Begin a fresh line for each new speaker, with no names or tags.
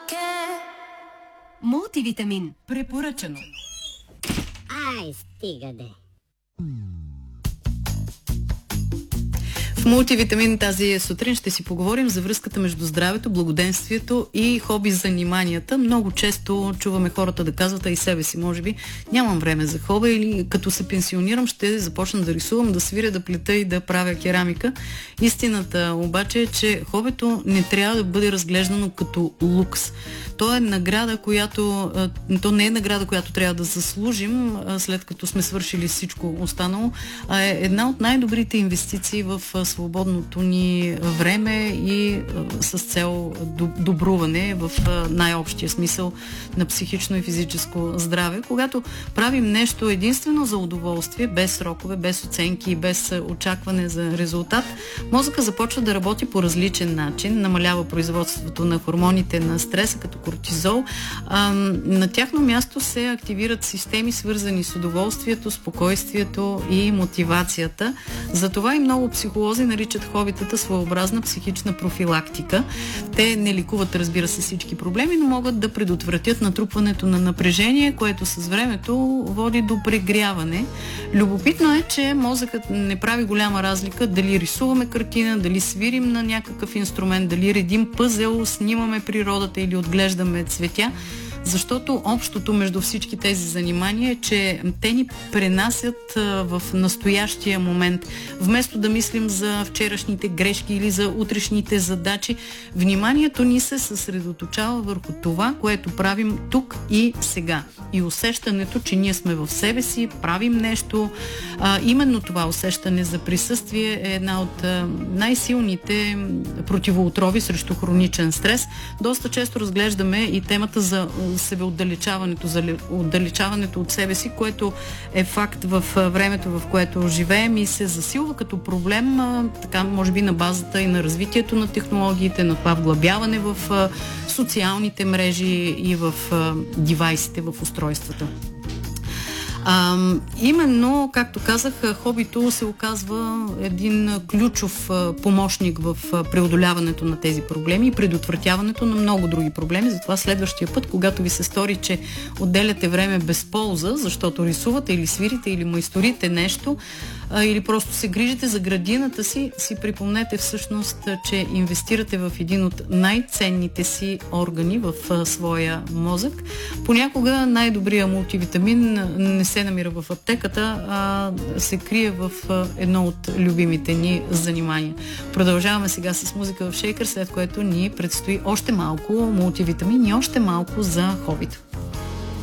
Мултивитамин. Препоръчано.
Ай, стига де.
В Мултивитамин тази сутрин ще си поговорим за връзката между здравето, благоденствието и хоби заниманията. Много често чуваме хората да казват, а и себе си, може би, нямам време за хоби, или като се пенсионирам ще започна да рисувам, да свиря, да плета и да правя керамика. Истината обаче е, че хобито не трябва да бъде разглеждано като лукс. То е награда, то не е награда, която трябва да заслужим след като сме свършили всичко останало, а е една от най-добрите инвестиции в свободното ни време и с цел добруване в най-общия смисъл на психично и физическо здраве. Когато правим нещо единствено за удоволствие, без срокове, без оценки и без очакване за резултат, мозъка започва да работи по различен начин, намалява производството на хормоните на стреса, като кортизол. На тяхно място се активират системи, свързани с удоволствието, спокойствието и мотивацията. Затова и много психолози наричат хобитата своеобразна психична профилактика. Те не лекуват, разбира се, всички проблеми, но могат да предотвратят натрупването на напрежение, което с времето води до прегряване. Любопитно е, че мозъкът не прави голяма разлика дали рисуваме картина, дали свирим на някакъв инструмент, дали редим пъзел, снимаме природата или отглеждаме цветя, защото общото между всички тези занимания е, че те ни пренасят в настоящия момент. Вместо да мислим за вчерашните грешки или за утрешните задачи, вниманието ни се съсредоточава върху това, което правим тук и сега. И усещането, че ние сме в себе си, правим нещо. Именно това усещане за присъствие е една от най-силните противоотрови срещу хроничен стрес. Доста често разглеждаме и темата за себеотдалечаването, за отдалечаването от себе си, което е факт в времето, в което живеем и се засилва като проблем, така може би на базата и на развитието на технологиите, на това вглъбяване в социалните мрежи и в девайсите, в устройствата. Именно, както казах, хобито се оказва един ключов помощник в преодоляването на тези проблеми и предотвратяването на много други проблеми. Затова следващия път, когато ви се стори, че отделяте време без полза, защото рисувате или свирите или майсторите нещо, или просто се грижите за градината си, си припомнете всъщност, че инвестирате в един от най-ценните си органи в своя мозък. Понякога най-добрият мултивитамин не се намира в аптеката, а се крие в едно от любимите ни занимания. Продължаваме сега с музика в Шейкър, след което ни предстои още малко мултивитамин и още малко за хобито.